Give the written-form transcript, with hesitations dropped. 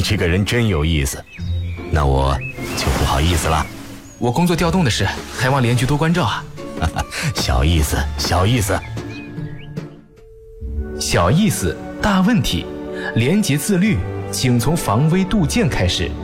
你这个人真有意思，那我就不好意思了。 我工作调动的事，还望连局多关照啊。 小意思，小意思。 小意思，大问题。廉洁自律，请从防微杜渐开始。